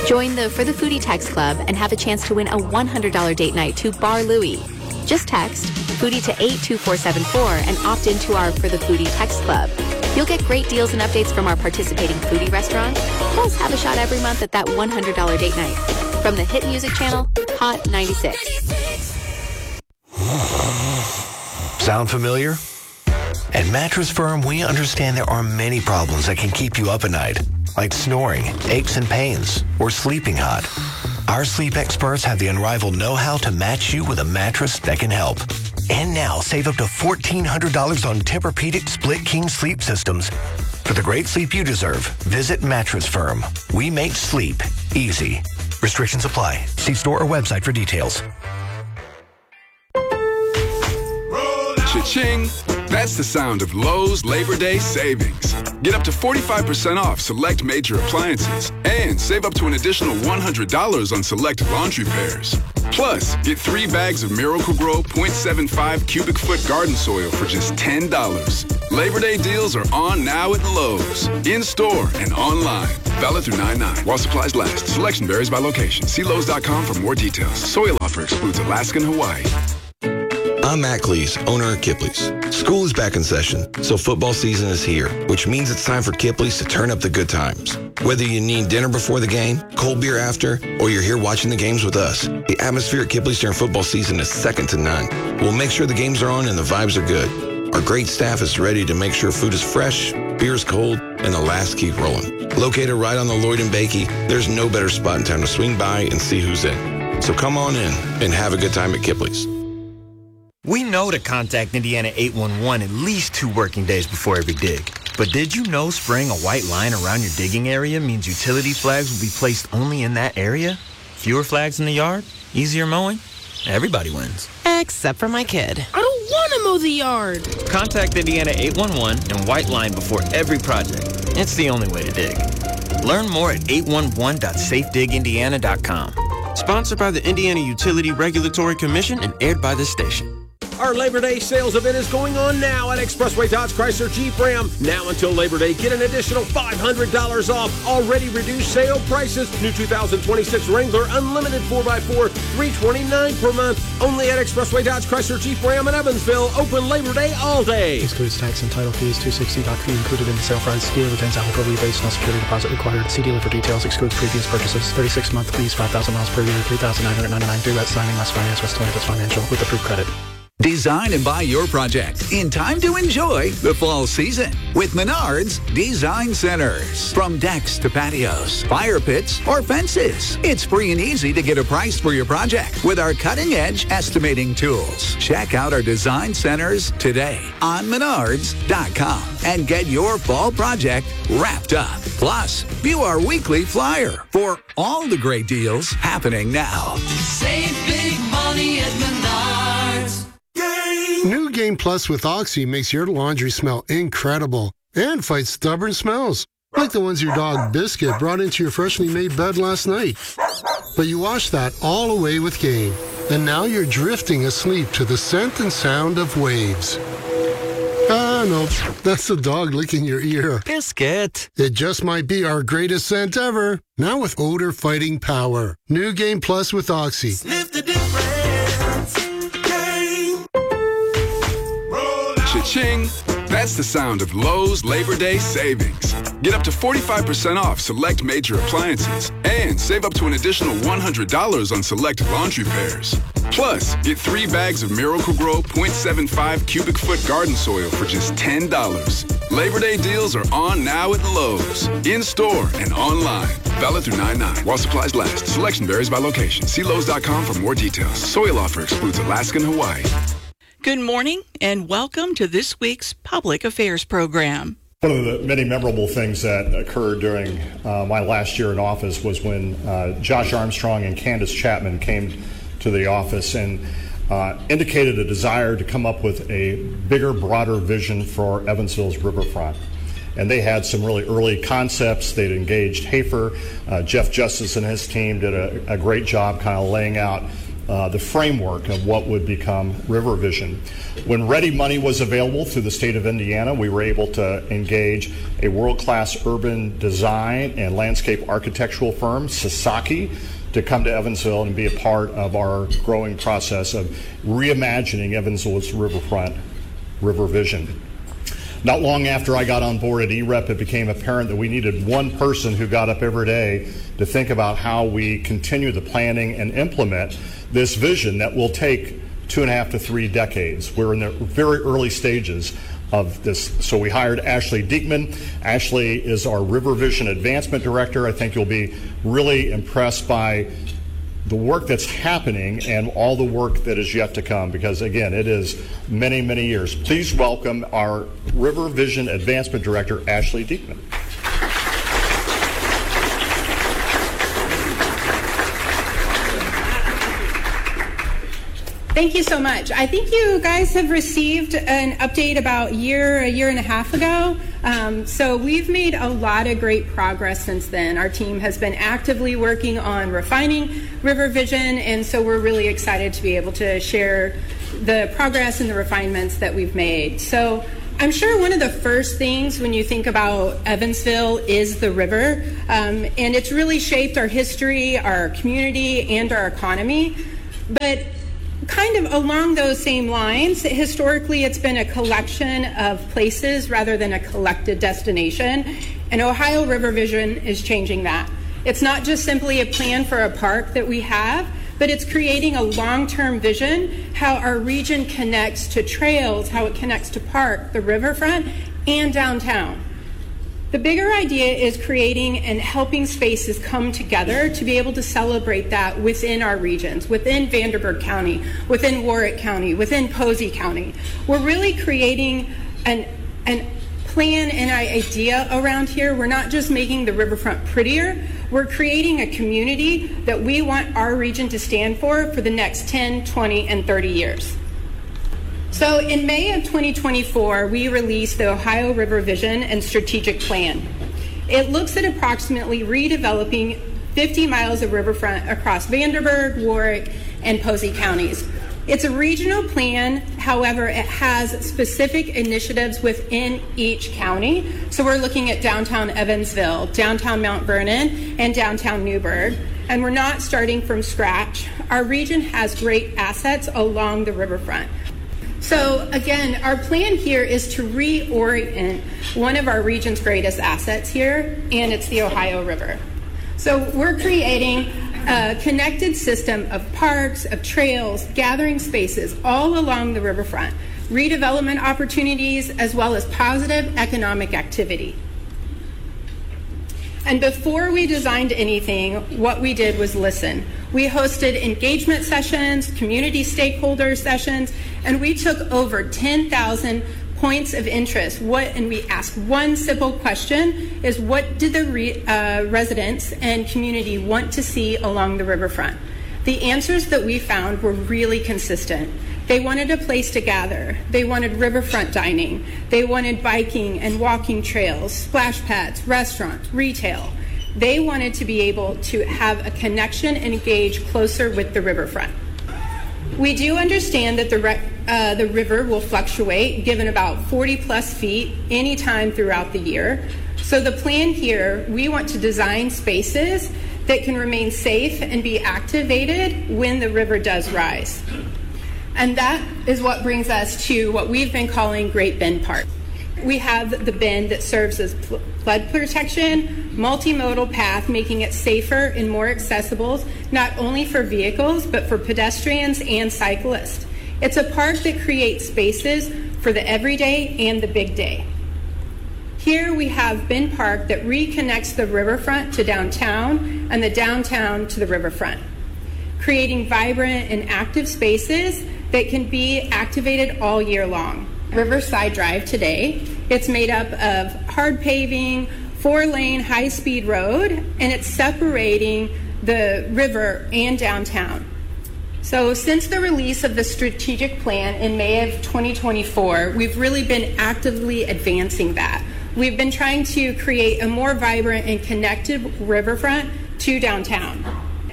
Join the For the Foodie text club and have a chance to win a $100 date night to Bar Louie. Just text Foodie to 82474 and opt into our For the Foodie text club. You'll get great deals and updates from our participating foodie restaurants, plus have a shot every month at that $100 date night. From the hit music channel, Hot 96. Sound familiar? At Mattress Firm, we understand there are many problems that can keep you up at night, like snoring, aches and pains, or sleeping hot. Our sleep experts have the unrivaled know-how to match you with a mattress that can help. And now, save up to $1,400 on Tempur-Pedic Split King sleep systems. For the great sleep you deserve, visit Mattress Firm. We make sleep easy. Restrictions apply. See store or website for details. Cha-ching! That's the sound of Lowe's Labor Day savings. Get up to 45% off select major appliances and save up to an additional $100 on select laundry pairs. Plus, get 3 bags of Miracle-Gro 0.75 cubic foot garden soil for just $10. Labor Day deals are on now at Lowe's, in-store and online. Valid through 9/9 while supplies last. Selection varies by location. See Lowe's.com for more details. Soil offer excludes Alaska and Hawaii. I'm Matt Cleese, owner of Kipley's. School is back in session, so football season is here, which means it's time for Kipley's to turn up the good times. Whether you need dinner before the game, cold beer after, or you're here watching the games with us, the atmosphere at Kipley's during football season is second to none. We'll make sure the games are on and the vibes are good. Our great staff is ready to make sure food is fresh, beer is cold, and the laughs keep rolling. Located right on the Lloyd and Bakey, there's no better spot in town to swing by and see who's in. So come on in and have a good time at Kipley's. We know to contact Indiana 811 at least 2 working days before every dig. But did you know spraying a white line around your digging area means utility flags will be placed only in that area? Fewer flags in the yard? Easier mowing? Everybody wins. Except for my kid. I don't want to mow the yard. Contact Indiana 811 and white line before every project. It's the only way to dig. Learn more at 811.safedigindiana.com. Sponsored by the Indiana Utility Regulatory Commission and aired by this station. Our Labor Day sales event is going on now at Expressway Dodge Chrysler Jeep Ram. Now until Labor Day, get an additional $500 off already reduced sale prices. New 2026 Wrangler Unlimited 4x4, $329 per month. Only at Expressway Dodge Chrysler Jeep Ram in Evansville. Open Labor Day all day. Excludes tax and title fees. $260 doc fee included in the sale price. Dealer retains applicable rebates. No security deposit required. See dealer for details. Excludes previous purchases. 36-month lease, 5,000 miles per year, $3,999 due at signing. Less finance. West Atlantis Financial with approved credit. Design and buy your project in time to enjoy the fall season with Menards Design Centers. From decks to patios, fire pits, or fences, it's free and easy to get a price for your project with our cutting-edge estimating tools. Check out our design centers today on Menards.com and get your fall project wrapped up. Plus, view our weekly flyer for all the great deals happening now. Save big money at Menards. New Game Plus with Oxy makes your laundry smell incredible and fights stubborn smells, like the ones your dog Biscuit brought into your freshly made bed last night. But you wash that all away with Game, and now you're drifting asleep to the scent and sound of waves. Ah, no, that's the dog licking your ear. Biscuit. It just might be our greatest scent ever, now with odor-fighting power. New Game Plus with Oxy. Sniff the difference. Cha-ching! That's the sound of Lowe's Labor Day savings. Get up to 45% off select major appliances and save up to an additional $100 on select laundry pairs. Plus, get 3 bags of Miracle-Gro 0.75 cubic foot garden soil for just $10. Labor Day deals are on now at Lowe's, in-store and online. Valid through 9/9 while supplies last. Selection varies by location. See Lowe's.com for more details. Soil offer excludes Alaska and Hawaii. Good morning and welcome to this week's Public Affairs program. One of the many memorable things that occurred during my last year in office was when Josh Armstrong and Candace Chapman came to the office and indicated a desire to come up with a bigger, broader vision for Evansville's riverfront. And they had some really early concepts. They'd engaged Hafer. Jeff Justice and his team did a great job kind of laying out the framework of what would become River Vision. When ready money was available through the state of Indiana, we were able to engage a world-class urban design and landscape architectural firm, Sasaki, to come to Evansville and be a part of our growing process of reimagining Evansville's riverfront River Vision. Not long after I got on board at EREP, it became apparent that we needed one person who got up every day to think about how we continue the planning and implement this vision that will take 2.5 to 3 decades. We're in the very early stages of this. So we hired Ashley Diekman. Ashley is our River Vision Advancement Director. I think you'll be really impressed by the work that's happening and all the work that is yet to come, because again, it is many, many years. Please welcome our River Vision Advancement Director, Ashley Diekman. Thank you so much. I think you guys have received an update about a year and a half ago. So we've made a lot of great progress since then. Our team has been actively working on refining River Vision, and so we're really excited to be able to share the progress and the refinements that we've made. So I'm sure one of the first things when you think about Evansville is the river, and it's really shaped our history, our community, and our economy. But kind of along those same lines, historically it's been a collection of places rather than a collected destination, and Ohio River Vision is changing that. It's not just simply a plan for a park that we have, but it's creating a long-term vision, how our region connects to trails, how it connects to park, the riverfront, and downtown. The bigger idea is creating and helping spaces come together to be able to celebrate that within our regions, within Vanderburgh County, within Warwick County, within Posey County. We're really creating an plan and an idea around here. We're not just making the riverfront prettier, we're creating a community that we want our region to stand for the next 10, 20, and 30 years. So in May of 2024, we released the Ohio River Vision and Strategic Plan. It looks at approximately redeveloping 50 miles of riverfront across Vanderburgh, Warwick, and Posey counties. It's a regional plan, however, it has specific initiatives within each county. So we're looking at downtown Evansville, downtown Mount Vernon, and downtown Newburgh. And we're not starting from scratch. Our region has great assets along the riverfront. So again, our plan here is to reorient one of our region's greatest assets here, and it's the Ohio River. So we're creating a connected system of parks, of trails, gathering spaces all along the riverfront, redevelopment opportunities, as well as positive economic activity. And before we designed anything, what we did was listen. We hosted engagement sessions, community stakeholder sessions, and we took over 10,000 points of interest. And we asked one simple question, is what did the residents and community want to see along the riverfront? The answers that we found were really consistent. They wanted a place to gather. They wanted riverfront dining. They wanted biking and walking trails, splash pads, restaurants, retail. They wanted to be able to have a connection and engage closer with the riverfront. We do understand that the river will fluctuate, given about 40 plus feet anytime throughout the year. So the plan here, we want to design spaces that can remain safe and be activated when the river does rise. And that is what brings us to what we've been calling Great Bend Park. We have the bend that serves as flood protection, multimodal path, making it safer and more accessible, not only for vehicles, but for pedestrians and cyclists. It's a park that creates spaces for the everyday and the big day. Here we have Bend Park that reconnects the riverfront to downtown and the downtown to the riverfront, creating vibrant and active spaces that can be activated all year long. Riverside Drive today, it's made up of hard paving, 4-lane high-speed road, and it's separating the river and downtown. So since the release of the strategic plan in May of 2024, we've really been actively advancing that. We've been trying to create a more vibrant and connected riverfront to downtown.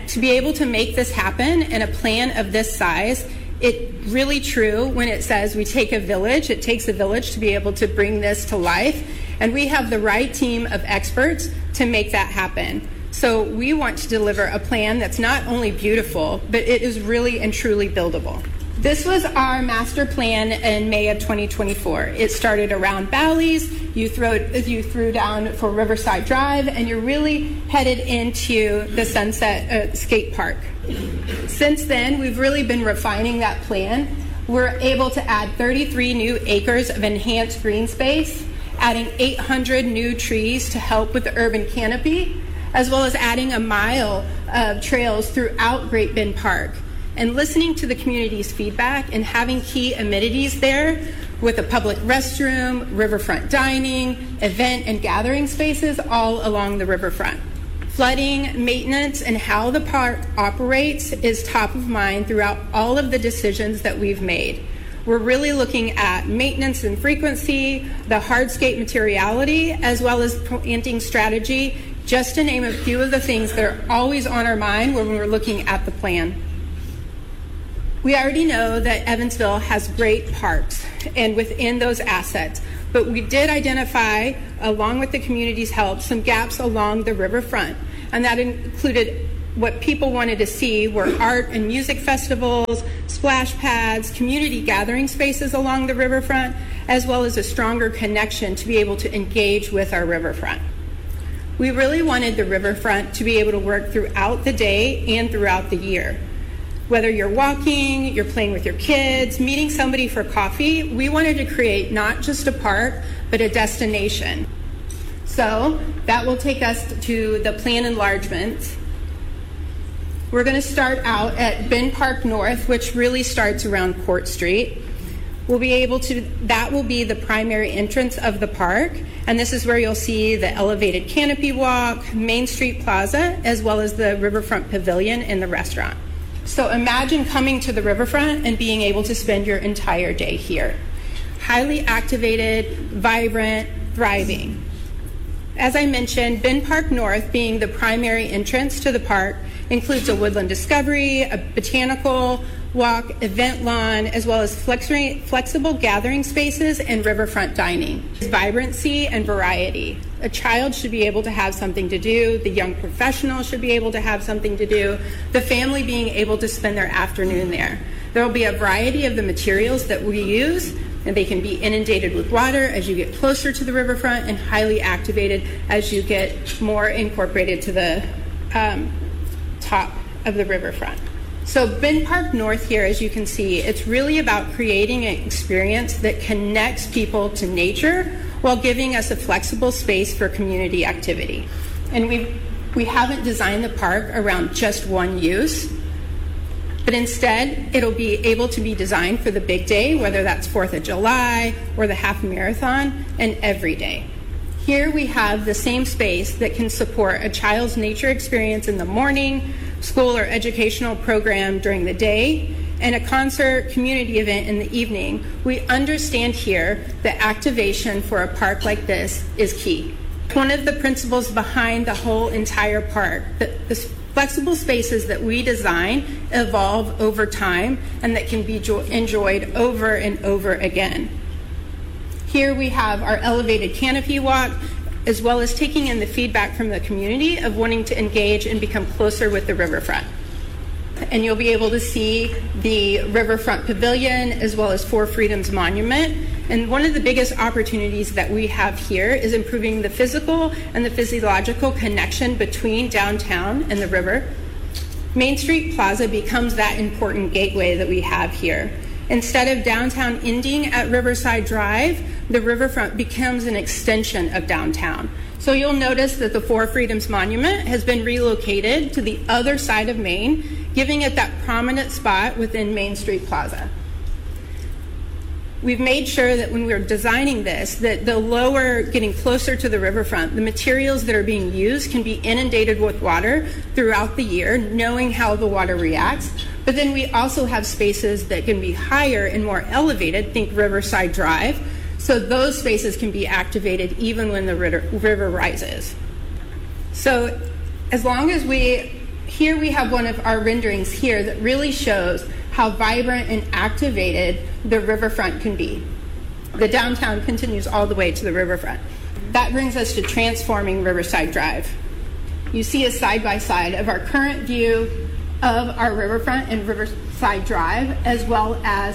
to be able to make this happen in a plan of this size, it's really true when it says we take a village. It takes a village to be able to bring this to life, and we have the right team of experts to make that happen. So we want to deliver a plan that's not only beautiful, but it is really and truly buildable. This was our master plan in May of 2024. It started around Bally's. You threw down for Riverside Drive, and you're really headed into the Sunset Skate Park. Since then, we've really been refining that plan. We're able to add 33 new acres of enhanced green space, adding 800 new trees to help with the urban canopy, as well as adding a mile of trails throughout Great Bend Park. And listening to the community's feedback and having key amenities there with a public restroom, riverfront dining, event and gathering spaces all along the riverfront. Flooding, maintenance, and how the park operates is top of mind throughout all of the decisions that we've made. We're really looking at maintenance and frequency, the hardscape materiality, as well as planting strategy, just to name a few of the things that are always on our mind when we're looking at the plan. We already know that Evansville has great parks and within those assets, but we did identify, along with the community's help, some gaps along the riverfront, and that included what people wanted to see were art and music festivals, splash pads, community gathering spaces along the riverfront, as well as a stronger connection to be able to engage with our riverfront. We really wanted the riverfront to be able to work throughout the day and throughout the year. Whether you're walking, you're playing with your kids, meeting somebody for coffee, we wanted to create not just a park, but a destination. So that will take us to the plan enlargement. We're going to start out at Bend Park North, which really starts around Court Street. That will be the primary entrance of the park, and this is where you'll see the elevated canopy walk, Main Street Plaza, as well as the Riverfront Pavilion and the restaurant. So imagine coming to the riverfront and being able to spend your entire day here. Highly activated, vibrant, thriving. As I mentioned, Bend Park North, being the primary entrance to the park, includes a woodland discovery, a botanical walk, event lawn, as well as flexible gathering spaces and riverfront dining. Vibrancy and variety. A child should be able to have something to do. The young professional should be able to have something to do. The family being able to spend their afternoon there. There will be a variety of the materials that we use, and they can be inundated with water as you get closer to the riverfront and highly activated as you get more incorporated to the top of the riverfront. So Bend Park North here, as you can see, it's really about creating an experience that connects people to nature while giving us a flexible space for community activity. And we haven't designed the park around just one use, but instead it'll be able to be designed for the big day, whether that's 4th of July or the half marathon, and every day. Here we have the same space that can support a child's nature experience in the morning, school or educational program during the day, and a concert community event in the evening. We understand here that activation for a park like this is key. One of the principles behind the whole entire park, the flexible spaces that we design evolve over time and that can be enjoyed over and over again. Here we have our elevated canopy walk, as well as taking in the feedback from the community of wanting to engage and become closer with the riverfront. And you'll be able to see the Riverfront Pavilion as well as Four Freedoms Monument. And one of the biggest opportunities that we have here is improving the physical and the physiological connection between downtown and the river. Main Street Plaza becomes that important gateway that we have here. Instead of downtown ending at Riverside Drive, the riverfront becomes an extension of downtown. So you'll notice that the Four Freedoms Monument has been relocated to the other side of Main, giving it that prominent spot within Main Street Plaza. We've made sure that when we're designing this, that the lower, getting closer to the riverfront, the materials that are being used can be inundated with water throughout the year, knowing how the water reacts. But then we also have spaces that can be higher and more elevated, think Riverside Drive, so those spaces can be activated even when the river rises. So as long as we here we have one of our renderings here that really shows how vibrant and activated the riverfront can be. The downtown continues all the way to the riverfront. That brings us to transforming Riverside Drive. You see a side-by-side of our current view of our riverfront and Riverside Drive, as well as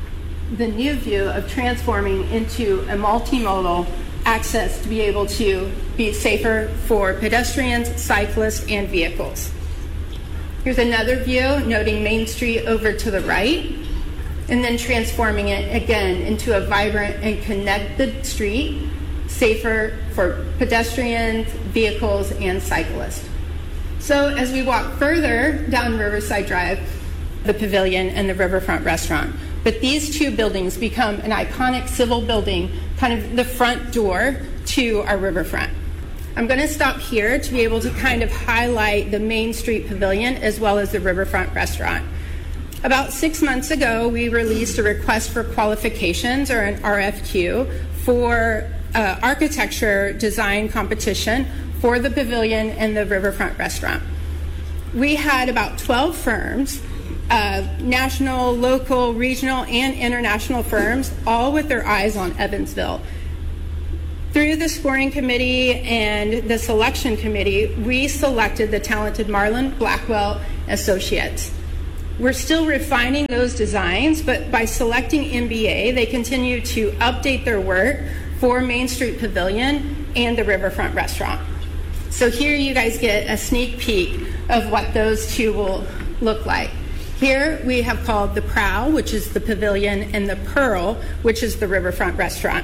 the new view of transforming into a multimodal access to be able to be safer for pedestrians, cyclists, and vehicles. Here's another view noting Main Street over to the right, and then transforming it again into a vibrant and connected street, safer for pedestrians, vehicles, and cyclists. So as we walk further down Riverside Drive, the Pavilion and the Riverfront Restaurant. But these two buildings become an iconic civil building, kind of the front door to our riverfront. I'm going to stop here to be able to kind of highlight the Main Street Pavilion as well as the Riverfront Restaurant. About 6 months ago, we released a request for qualifications, or an RFQ, for architecture design competition for the Pavilion and the Riverfront Restaurant. We had about 12 firms, national, local, regional, and international firms, all with their eyes on Evansville. Through the scoring committee and the selection committee, we selected the talented Marlon Blackwell Associates. We're still refining those designs, but by selecting MBA, they continue to update their work for Main Street Pavilion and the Riverfront Restaurant. So here you guys get a sneak peek of what those two will look like. Here we have called the Prow, which is the Pavilion, and the Pearl, which is the Riverfront Restaurant.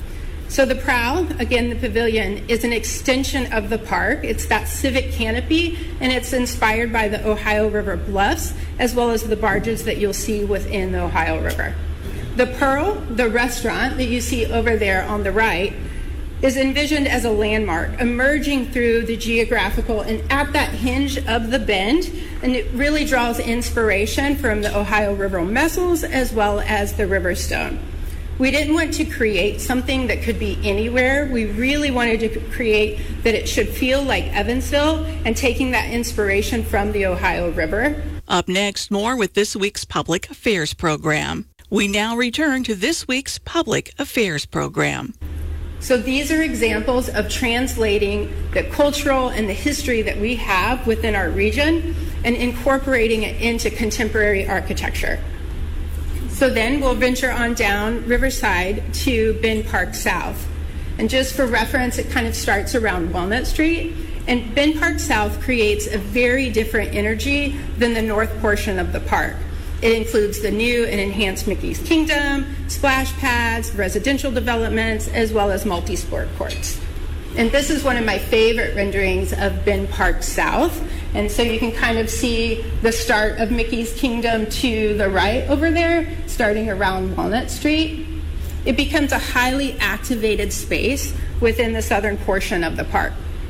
So the Prow, again, the Pavilion, is an extension of the park. It's that civic canopy, and it's inspired by the Ohio River bluffs, as well as the barges that you'll see within the Ohio River. The Pearl, the restaurant that you see over there on the right, is envisioned as a landmark, emerging through the geographical and at that hinge of the bend, and it really draws inspiration from the Ohio River mussels as well as the river stone. We didn't want to create something that could be anywhere. We really wanted to create that it should feel like Evansville, and taking that inspiration from the Ohio River. Up next, more with this week's Public Affairs program. We now return to this week's Public Affairs program. So these are examples of translating the cultural and the history that we have within our region and incorporating it into contemporary architecture. So then we'll venture on down Riverside to Ben Park South. And just for reference, it kind of starts around Walnut Street. And Ben Park South creates a very different energy than the north portion of the park. It includes the new and enhanced Mickey's Kingdom, splash pads, residential developments, as well as multi-sport courts. And this is one of my favorite renderings of Ben Park South. And so you can kind of see the start of Mickey's Kingdom to the right over there, starting around Walnut Street. It becomes a highly activated space within the southern portion of the park.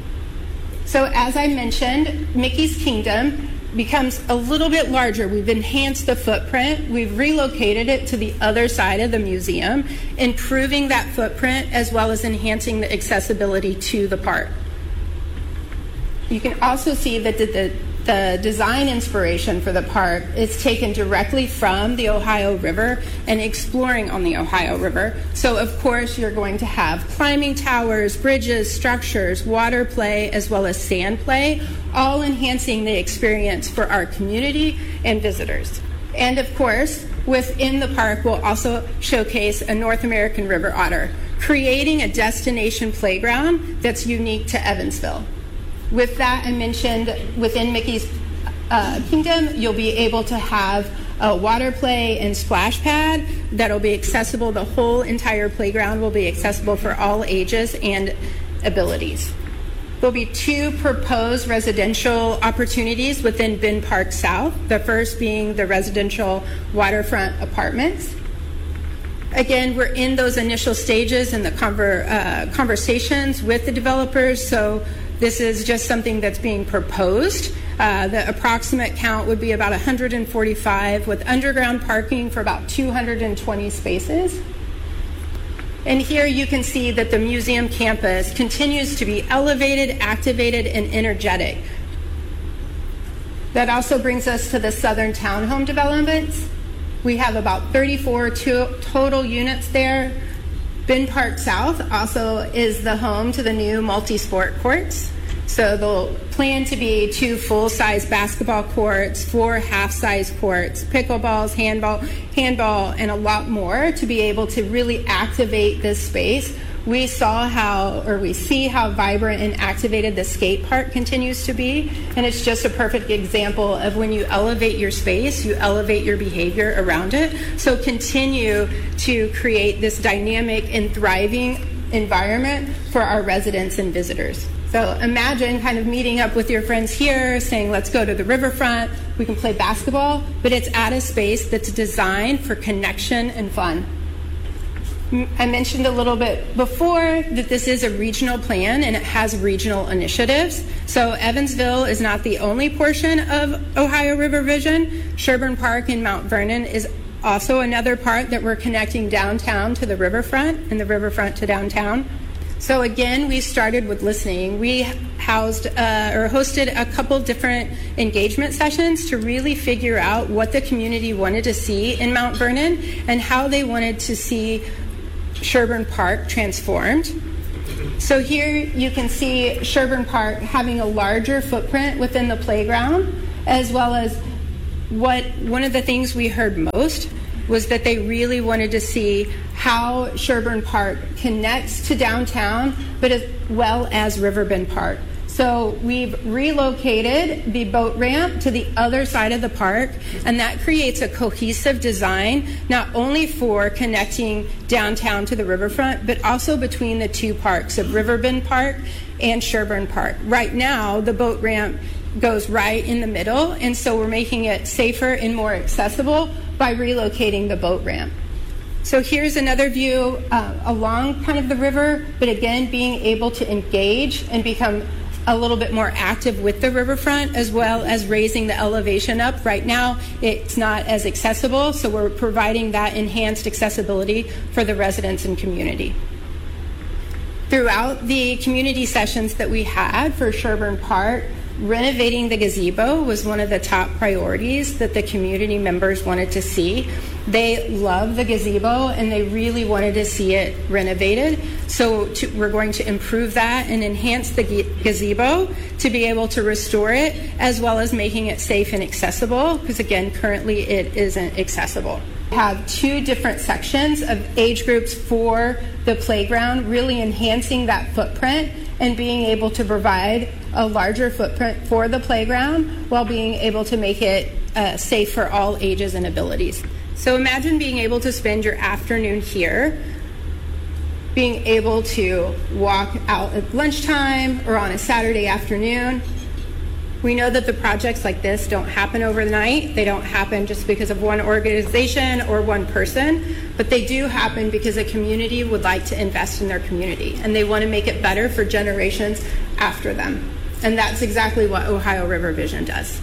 So as I mentioned, Mickey's Kingdom becomes a little bit larger. We've enhanced the footprint. We've relocated it to the other side of the museum, improving that footprint as well as enhancing the accessibility to the park. You can also see that the design inspiration for the park is taken directly from the Ohio River and exploring on the Ohio River. So of course you're going to have climbing towers, bridges, structures, water play, as well as sand play, all enhancing the experience for our community and visitors. And of course, within the park we'll also showcase a North American river otter, creating a destination playground that's unique to Evansville. With that, I mentioned within Mickey's Kingdom, you'll be able to have a water play and splash pad that'll be accessible. The whole entire playground will be accessible for all ages and abilities. There'll be 2 proposed residential opportunities within Ben Park South, the first being the residential waterfront apartments. Again, we're in those initial stages in the conversations with the developers, so this is just something that's being proposed. The approximate count would be about 145 with underground parking for about 220 spaces. And here you can see that the museum campus continues to be elevated, activated, and energetic. That also brings us to the southern townhome developments. We have about 34 total units there. Ben Park South also is the home to the new multi-sport courts. So they'll plan to be 2 full-size basketball courts, 4 half-size courts, pickleballs, handball, and a lot more to be able to really activate this space. We see how vibrant and activated the skate park continues to be, and it's just a perfect example of when you elevate your space, you elevate your behavior around it. So continue to create this dynamic and thriving environment for our residents and visitors. So imagine kind of meeting up with your friends here, saying, let's go to the riverfront, we can play basketball, but it's at a space that's designed for connection and fun. I mentioned a little bit before that this is a regional plan and it has regional initiatives. So Evansville is not the only portion of Ohio River Vision. Sherburne Park in Mount Vernon is also another part that we're connecting downtown to the riverfront and the riverfront to downtown. So again, we started with listening. We hosted a couple different engagement sessions to really figure out what the community wanted to see in Mount Vernon and how they wanted to see Sherburne Park transformed. So here you can see Sherburne Park having a larger footprint within the playground, as well as one of the things we heard most was that they really wanted to see how Sherburne Park connects to downtown, but as well as Riverbend Park. So we've relocated the boat ramp to the other side of the park, and that creates a cohesive design, not only for connecting downtown to the riverfront, but also between the two parks of Riverbend Park and Sherburne Park. Right now, the boat ramp goes right in the middle, and so we're making it safer and more accessible by relocating the boat ramp. So here's another view along kind of the river, but again, being able to engage and become a little bit more active with the riverfront, as well as raising the elevation up. Right now, it's not as accessible, so we're providing that enhanced accessibility for the residents and community. Throughout the community sessions that we had for Sherburne Park, renovating the gazebo was one of the top priorities that the community members wanted to see. They love the gazebo and they really wanted to see it renovated. So we're going to improve that and enhance the gazebo to be able to restore it, as well as making it safe and accessible, because again, currently it isn't accessible. We have 2 different sections of age groups for the playground, really enhancing that footprint and being able to provide a larger footprint for the playground while being able to make it safe for all ages and abilities. So imagine being able to spend your afternoon here, being able to walk out at lunchtime or on a Saturday afternoon. We know that the projects like this don't happen overnight. They don't happen just because of one organization or one person, but they do happen because a community would like to invest in their community and they want to make it better for generations after them. And that's exactly what Ohio River Vision does.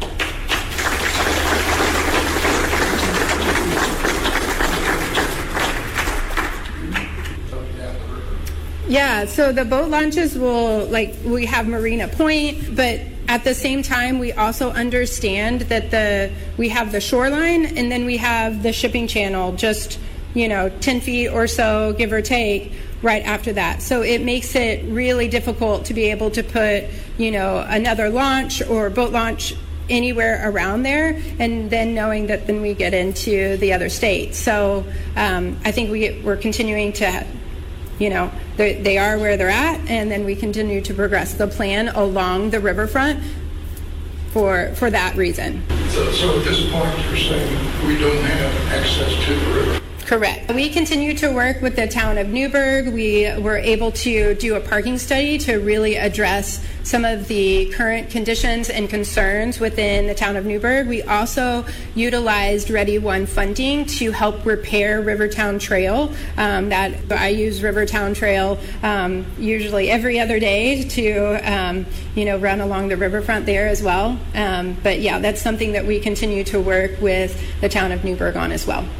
Yeah, so the boat launches we have Marina Point, but at the same time, we also understand that we have the shoreline and then we have the shipping channel just, 10 feet or so, give or take, right after that. So it makes it really difficult to be able to put, another launch or boat launch anywhere around there, and then knowing that then we get into the other states. So I think we're continuing to, they are where they're at, and then we continue to progress the plan along the riverfront for that reason. So at this point, you're saying we don't have access to the river? Correct. We continue to work with the town of Newburgh. We were able to do a parking study to really address some of the current conditions and concerns within the town of Newburgh. We also utilized Ready One funding to help repair Rivertown Trail. That I use Rivertown Trail usually every other day to run along the riverfront there as well. But yeah, that's something that we continue to work with the town of Newburgh on as well.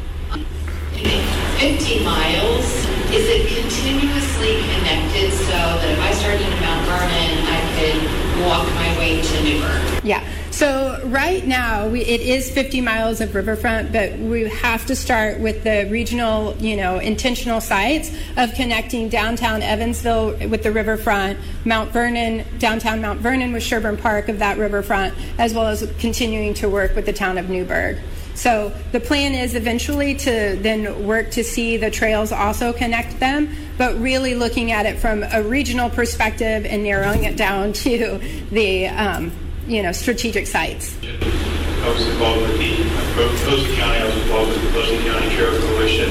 50 miles, is it continuously connected so that if I started in Mount Vernon, I could walk my way to Newburgh? Yeah. So right now, it is 50 miles of riverfront, but we have to start with the regional, intentional sites of connecting downtown Evansville with the riverfront, Mount Vernon, downtown Mount Vernon with Sherburne Park of that riverfront, as well as continuing to work with the town of Newburgh. So the plan is eventually to then work to see the trails also connect them, but really looking at it from a regional perspective and narrowing it down to the strategic sites. I was involved with Posey County. I was involved with the Posey County Trail Coalition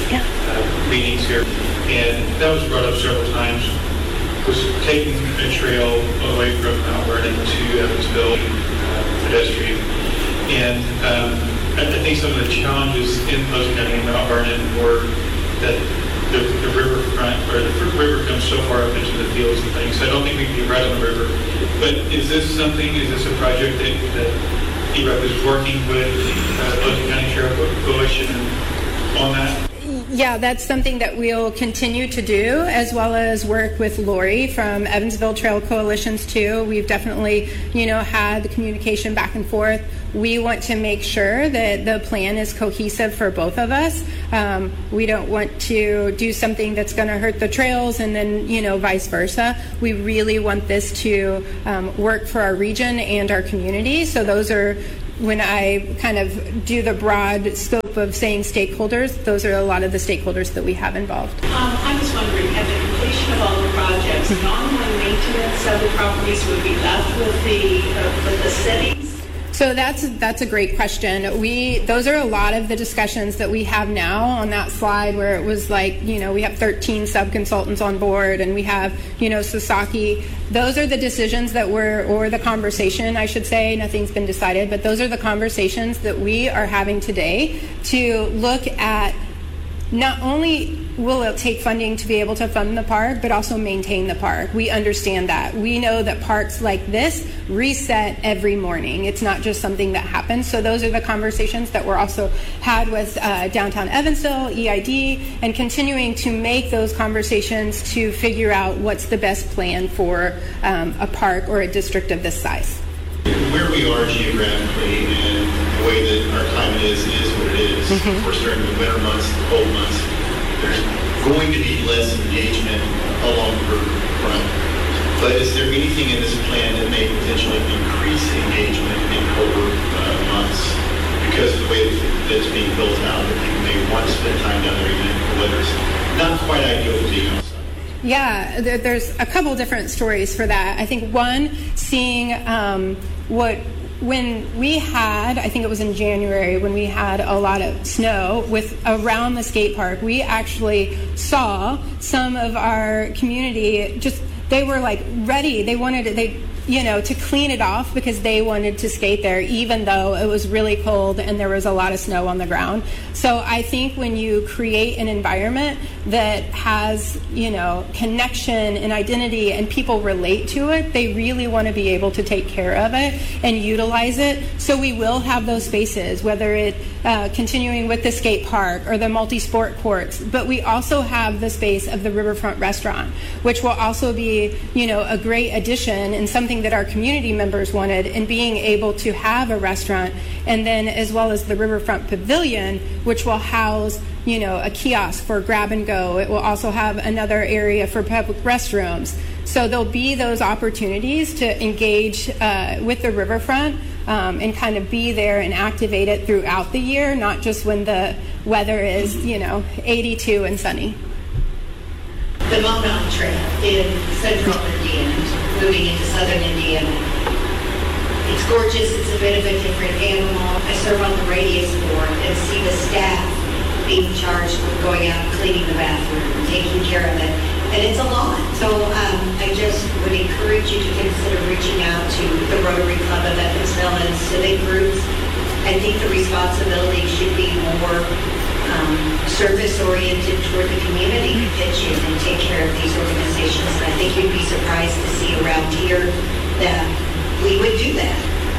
meetings here, and that was brought up several times. Was taking a trail away from Mount Vernon to Evansville, pedestrian, and I think some of the challenges in Posey County and Mount Vernon were that the riverfront, or the river comes so far up into the fields and things. So I don't think we can get right on the river. But is this a project that EREP is working with Posey County Trail Coalition on that? Yeah, that's something that we'll continue to do, as well as work with Lori from Evansville Trail Coalitions too. We've definitely, had the communication back and forth. We want to make sure that the plan is cohesive for both of us. We don't want to do something that's going to hurt the trails and then, vice versa. We really want this to work for our region and our community. So those are, when I kind of do the broad scope of saying stakeholders, those are a lot of the stakeholders that we have involved. I was wondering, at the completion of all the projects, the ongoing maintenance of the properties would be left with the cities? So that's a great question. Those are a lot of the discussions that we have now on that slide, where it was like, we have 13 sub-consultants on board, and we have, Sasaki. Those are the decisions that or the conversation, I should say. Nothing's been decided, but those are the conversations that we are having today to look at. Not only will it take funding to be able to fund the park, but also maintain the park. We understand that. We know that parks like this reset every morning. It's not just something that happens. So those are the conversations that we're also had with downtown Evansville, EID, and continuing to make those conversations to figure out what's the best plan for a park or a district of this size. Where we are geographically and the way that our climate is what it is. Of course, during the winter months, the cold months, there's going to be less engagement along the river front. But is there anything in this plan that may potentially increase engagement in colder months because of the way that it's being built out, that people may want to spend time down there even if the weather's not quite ideal to be outside? Yeah, there's a couple different stories for that. I think one, seeing when we had, I think it was in January, when we had a lot of snow around the skate park, we actually saw some of our community they were like ready. They wanted to clean it off because they wanted to skate there, even though it was really cold and there was a lot of snow on the ground. So I think when you create an environment that has, connection and identity and people relate to it, they really want to be able to take care of it and utilize it. So we will have those spaces, whether it continuing with the skate park or the multi-sport courts, but we also have the space of the Riverfront Restaurant, which will also be, a great addition and something that our community members wanted, and being able to have a restaurant, and then as well as the Riverfront Pavilion, which will house a kiosk for grab and go. It will also have another area for public restrooms. So there'll be those opportunities to engage with the riverfront and kind of be there and activate it throughout the year, not just when the weather is 82 and sunny. The Monon Trail in central Indiana, moving into southern Indiana. It's gorgeous. It's a bit of a different animal. I serve on the Radius Board and see the staff being charged with going out and cleaning the bathroom and taking care of it. And it's a lot. So I just would encourage you to consider reaching out to the Rotary Club of Evansville and civic groups. I think the responsibility should be more service-oriented toward the community to pitch in and take care of these organizations. And I think you'd be surprised to see around here that we would do that.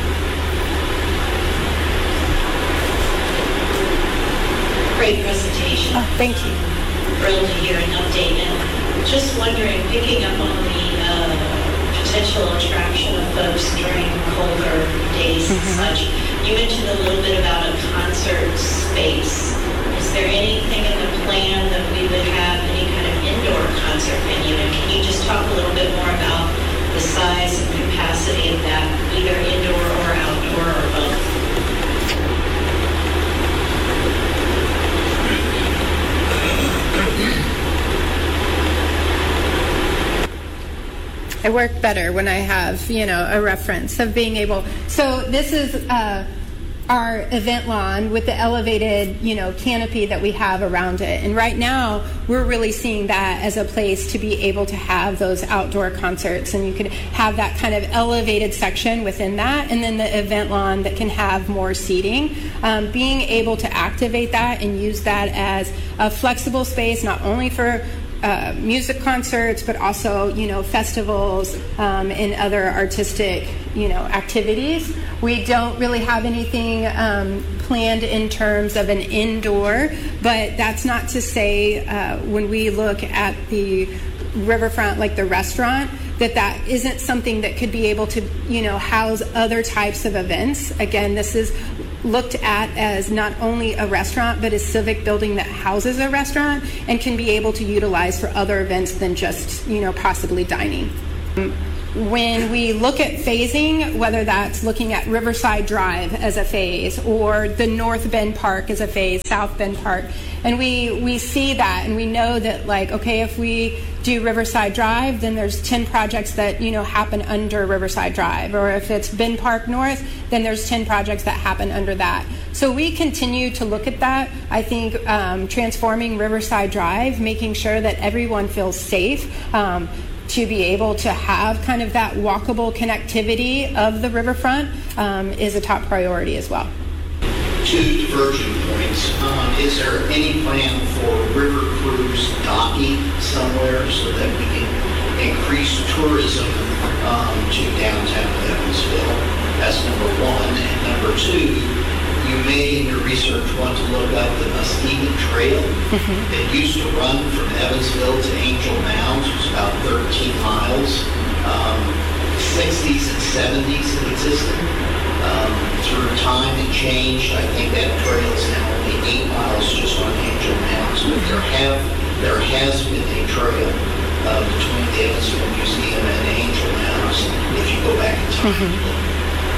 Great presentation. Oh, thank you. Thrilled to hear an update. And just wondering, picking up on the potential attraction of folks during colder days and such. You mentioned a little bit about a concert space. Is there anything in the plan that we would have any kind of indoor concert venue? And can you just talk a little bit more about the size and capacity of that, either indoor or outdoor or both? I work better when I have, a reference of being able. So this is our event lawn with the elevated, canopy that we have around it. And right now, we're really seeing that as a place to be able to have those outdoor concerts. And you could have that kind of elevated section within that, and then the event lawn that can have more seating. Being able to activate that and use that as a flexible space, not only for music concerts, but also, festivals and other artistic, activities. We don't really have anything planned in terms of an indoor, but that's not to say when we look at the riverfront, like the restaurant, that isn't something that could be able to, house other types of events. Again, this is looked at as not only a restaurant, but a civic building that houses a restaurant and can be able to utilize for other events than just, possibly dining. When we look at phasing, whether that's looking at Riverside Drive as a phase or the North Bend Park as a phase, South Bend Park, and we see that and we know that, if we do Riverside Drive, then there's 10 projects that, happen under Riverside Drive. Or if it's Bend Park North, then there's 10 projects that happen under that. So we continue to look at that. I think transforming Riverside Drive, making sure that everyone feels safe, to be able to have kind of that walkable connectivity of the riverfront is a top priority as well. Two diverging points. Is there any plan for river cruise docking somewhere so that we can increase tourism to downtown Evansville? That's number one. And number two, you may in your research want to look up the Muskegon Trail. It used to run from Evansville to Angel Mounds. It was about 13 miles. 60s and 70s it existed. Through time it changed. I think that trail is now only 8 miles just on Angel Mounds. But there has been a trail between the Evansville Museum and Angel Mounds if you go back in time.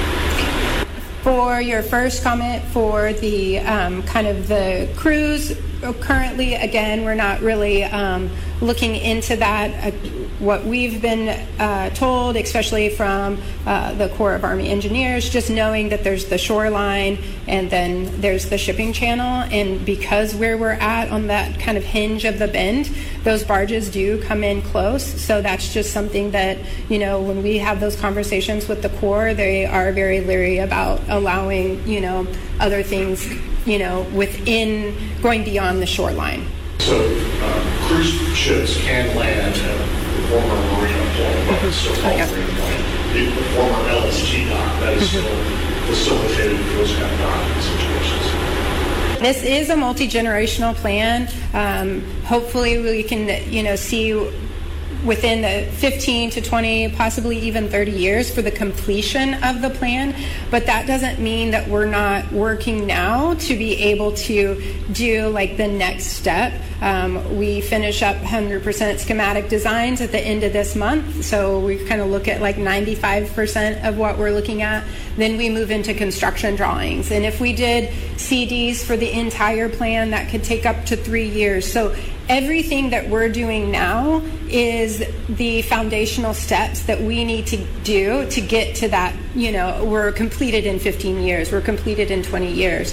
For your first comment for the kind of the cruise, currently, again, we're not really looking into that. What we've been told, especially from the Corps of Army Engineers, just knowing that there's the shoreline and then there's the shipping channel, and because where we're at on that kind of hinge of the bend, those barges do come in close. So that's just something that, when we have those conversations with the Corps, they are very leery about allowing, other things, within going beyond the shoreline. So cruise ships can land at the former marina point, but it's still called marina point. The former LST dock, that is still facilitated those kind of docking situations. This is a multi-generational plan. Hopefully we can, see within the 15 to 20, possibly even 30 years for the completion of the plan. But that doesn't mean that we're not working now to be able to do the next step. We finish up 100% schematic designs at the end of this month. So we kind of look at 95% of what we're looking at. Then we move into construction drawings. And if we did CDs for the entire plan, that could take up to 3 years. So everything that we're doing now is the foundational steps that we need to do to get to that, we're completed in 15 years, we're completed in 20 years.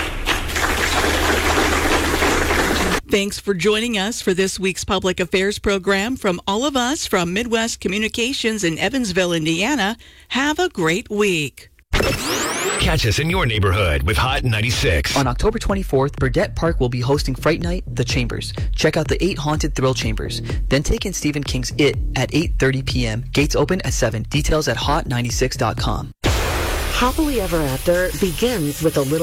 Thanks for joining us for this week's Public Affairs program. From all of us from Midwest Communications in Evansville, Indiana, have a great week. Catch us in your neighborhood with Hot 96. On October 24th, Burdett Park will be hosting Fright Night, The Chambers. Check out the 8 haunted thrill chambers. Then take in Stephen King's It at 8:30 p.m. Gates open at 7. Details at hot96.com. Happily Ever After begins with a little